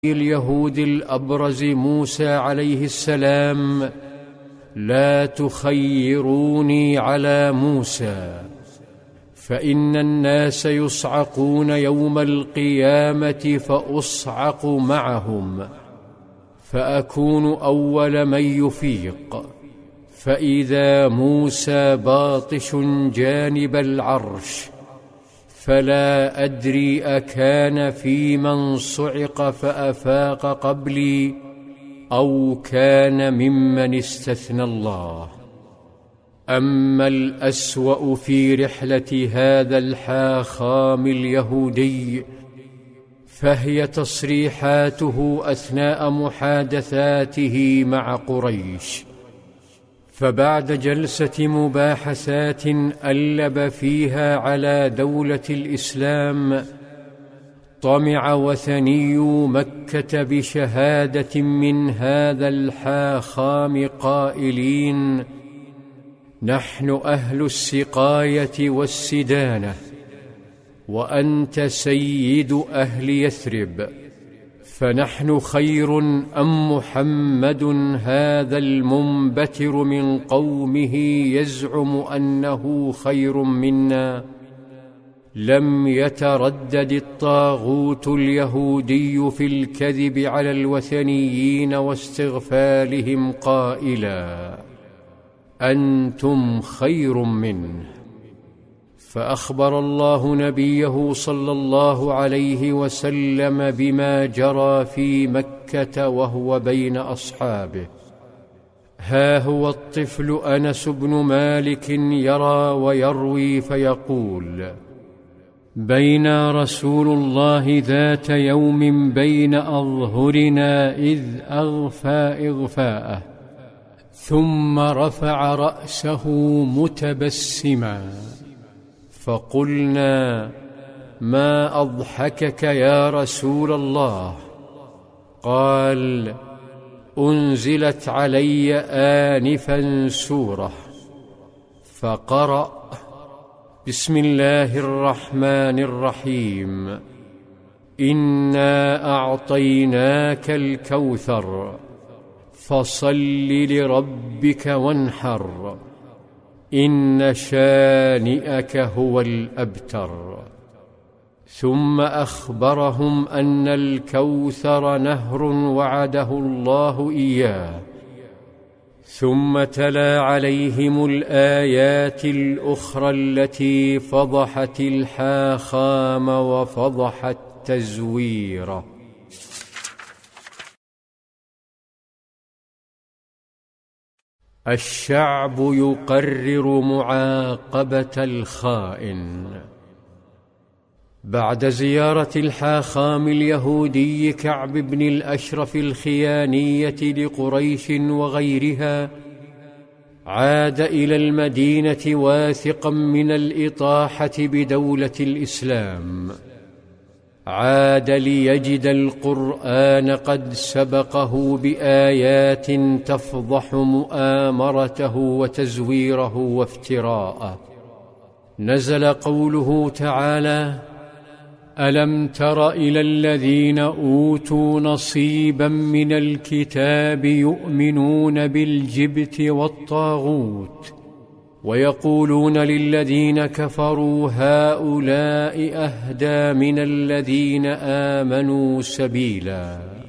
اليهود الأبرز موسى عليه السلام: لا تخيروني على موسى، فإن الناس يصعقون يوم القيامة فأصعق معهم، فأكون أول من يفيق. فإذا موسى باطش جانب العرش، فلا أدري أكان في من صعق فأفاق قبلي أو كان ممن استثنى الله. أما الأسوأ في رحلة هذا الحاخام اليهودي فهي تصريحاته أثناء محادثاته مع قريش. فبعد جلسة مباحثات ألب فيها على دولة الإسلام، طمع وثني مكة بشهادة من هذا الحاخام قائلين: نحن أهل السقاية والسدانة، وأنت سيد أهل يثرب، فنحن خير أم محمد هذا المنبتر من قومه يزعم أنه خير منا؟ لم يتردد الطاغوت اليهودي في الكذب على الوثنيين واستغفالهم قائلا: أنتم خير منه. فأخبر الله نبيه صلى الله عليه وسلم بما جرى في مكة وهو بين أصحابه. ها هو الطفل أنس بن مالك يرى ويروي فيقول: بين رسول الله ذات يوم بين أظهرنا إذ أغفى إغفاءه، ثم رفع رأسه متبسما، فقلنا: ما أضحكك يا رسول الله؟ قال: أنزلت علي آنفا سورة، فقرأ: بسم الله الرحمن الرحيم، إنا أعطيناك الكوثر، فصل لربك وانحر، إن شانئك هو الأبتر. ثم أخبرهم أن الكوثر نهر وعده الله إياه، ثم تلا عليهم الآيات الأخرى التي فضحت الحاخام وفضحت تزويره. الشعب يقرر معاقبة الخائن. بعد زيارة الحاخام اليهودي كعب بن الأشرف الخيانية لقريش وغيرها، عاد إلى المدينة واثقا من الإطاحة بدولة الإسلام. عاد ليجد القرآن قد سبقه بآيات تفضح مؤامرته وتزويره وافتراءه. نزل قوله تعالى: ألم تر إلى الذين أوتوا نصيبا من الكتاب يؤمنون بالجبت والطاغوت، ويقولون للذين كفروا هؤلاء أهدى من الذين آمنوا سبيلا.